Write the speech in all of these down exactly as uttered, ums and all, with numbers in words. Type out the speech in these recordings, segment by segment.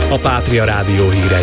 a Pátria Rádió hírei.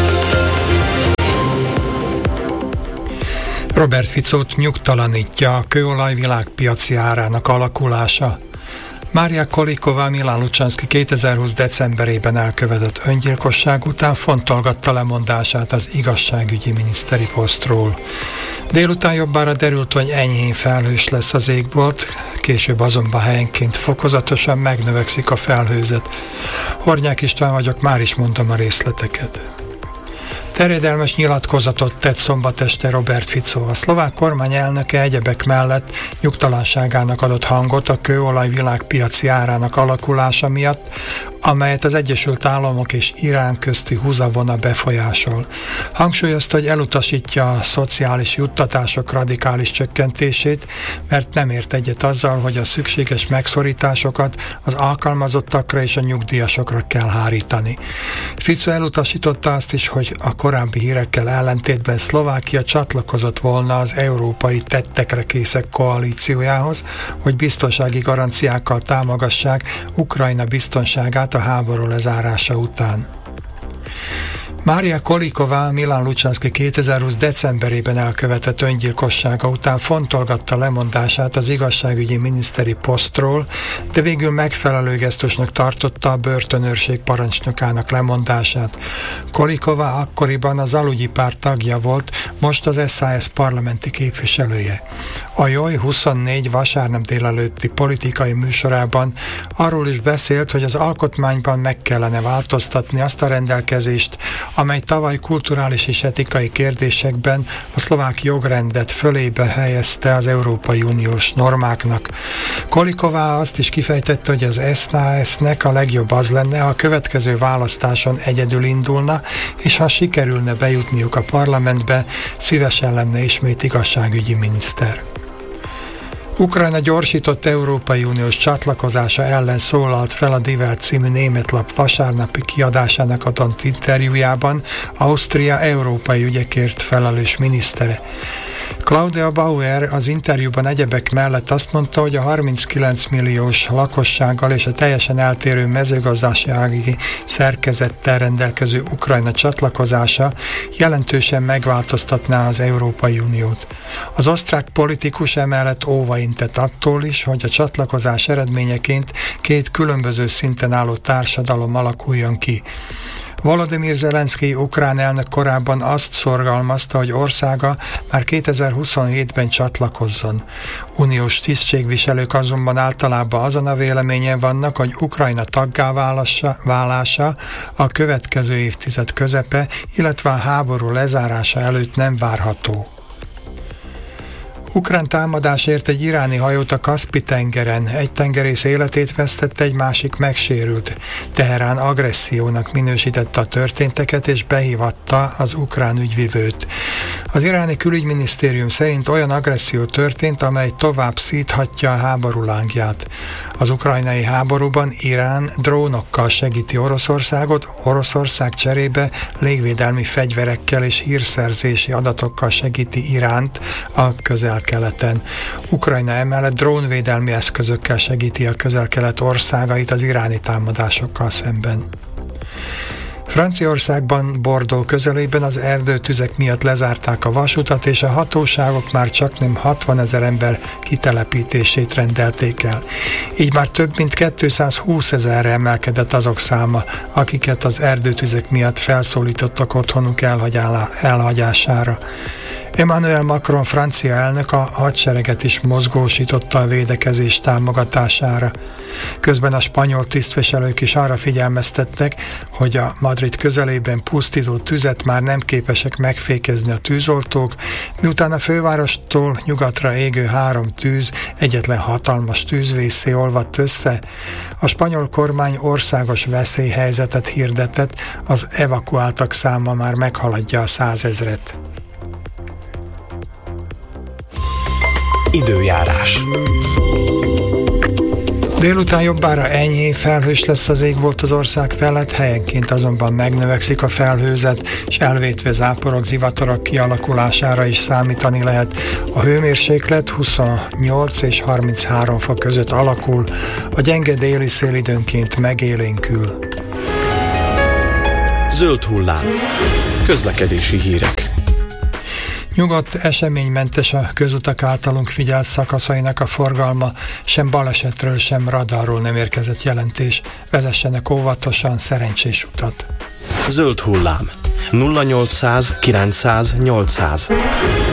Robert Ficót nyugtalanítja a kőolaj világpiaci árának alakulása. Mária Kolikova Milán Lučanszky kétezer-húsz decemberében elkövetett öngyilkosság után fontolgatta lemondását az igazságügyi miniszteri posztról. Délután jobbára derült, hogy enyhén felhős lesz az égbolt, később azonban helyenként fokozatosan megnövekszik a felhőzet. Hornyák István vagyok, már is mondom a részleteket. Terjedelmes nyilatkozatot tett szombat este Robert Fico. A szlovák kormány elnöke egyebek mellett nyugtalanságának adott hangot a kőolaj világpiaci árának alakulása miatt, amelyet az Egyesült Államok és Irán közti húzavona befolyásol. Hangsúlyozta, hogy elutasítja a szociális juttatások radikális csökkentését, mert nem ért egyet azzal, hogy a szükséges megszorításokat az alkalmazottakra és a nyugdíjasokra kell hárítani. Fico elutasította azt is, hogy a korábbi hírekkel ellentétben Szlovákia csatlakozott volna az európai tettekre készek koalíciójához, hogy biztonsági garanciákkal támogassák Ukrajna biztonságát a háború lezárása után. Mária Kolikova Milán Lučanszky kétezer-húsz decemberében elkövetett öngyilkossága után fontolgatta lemondását az igazságügyi miniszteri posztról, de végül megfelelő gesztusnak tartotta a börtönőrség parancsnokának lemondását. Kolikova akkoriban az Alügyi párt tagja volt, most az es zé á es parlamenti képviselője. A Joj huszonnégy vasárnap délelőtti politikai műsorában arról is beszélt, hogy az alkotmányban meg kellene változtatni azt a rendelkezést, amely tavaly kulturális és etikai kérdésekben a szlovák jogrendet fölébe helyezte az Európai Uniós normáknak. Kolikova azt is kifejtette, hogy az es zé á es-nek a legjobb az lenne, ha a következő választáson egyedül indulna, és ha sikerülne bejutniuk a parlamentbe, szívesen lenne ismét igazságügyi miniszter. Ukrajna gyorsított Európai Uniós csatlakozása ellen szólalt fel a Die című német lap vasárnapi kiadásának adott interjújában Ausztria európai ügyekért felelős minisztere. Claudia Bauer az interjúban egyebek mellett azt mondta, hogy a harminckilenc milliós lakossággal és a teljesen eltérő mezőgazdasági szerkezettel rendelkező Ukrajna csatlakozása jelentősen megváltoztatná az Európai Uniót. Az osztrák politikus emellett óva intett attól is, hogy a csatlakozás eredményeként két különböző szinten álló társadalom alakuljon ki. Volodymyr Zelenszky ukrán elnök korábban azt szorgalmazta, hogy országa már kétezer-huszonhétben csatlakozzon. Uniós tisztségviselők azonban általában azon a véleményen vannak, hogy Ukrajna taggá válása, válása a következő évtized közepe, illetve a háború lezárása előtt nem várható. Ukrán támadásért egy iráni hajót a Kaszpi-tengeren. Egy tengerész életét vesztette, egy másik megsérült. Teherán agressziónak minősítette a történteket és behívatta az ukrán ügyvivőt. Az iráni külügyminisztérium szerint olyan agresszió történt, amely tovább szíthatja a háború lángját. Az ukrajnai háborúban Irán drónokkal segíti Oroszországot, Oroszország cserébe légvédelmi fegyverekkel és hírszerzési adatokkal segíti Iránt a közel-keleten. Ukrajna emellett drónvédelmi eszközökkel segíti a közel-kelet országait az iráni támadásokkal szemben. Franciaországban Bordeaux közelében az erdőtüzek miatt lezárták a vasutat, és a hatóságok már csaknem hatvanezer ember kitelepítését rendelték el. Így már több mint kétszázhúszezer emelkedett azok száma, akiket az erdőtüzek miatt felszólítottak otthonuk elhagyására. Emmanuel Macron francia elnök a hadsereget is mozgósította a védekezés támogatására. Közben a spanyol tisztviselők is arra figyelmeztettek, hogy a Madrid közelében pusztító tüzet már nem képesek megfékezni a tűzoltók, miután a fővárostól nyugatra égő három tűz egyetlen hatalmas tűzvészé olvadt össze. A spanyol kormány országos veszélyhelyzetet hirdetett, az evakuáltak száma már meghaladja a százezret. Időjárás. Délután jobbára enyhén felhős lesz az égbolt az ország felett, helyenként azonban megnövekszik a felhőzet, és elvétve záporok, zivatarok kialakulására is számítani lehet. A hőmérséklet huszonnyolc és harminchárom fok között alakul, a gyenge déli szél időnként megélénkül. Zöld hullám. Közlekedési hírek. Nyugodt, eseménymentes a közutak általunk figyelt szakaszainak a forgalma, sem balesetről, sem radarról nem érkezett jelentés. Vezessenek óvatosan, szerencsés utat. Zöld hullám. nulla nyolcszáz kilencszáz nyolcszáz.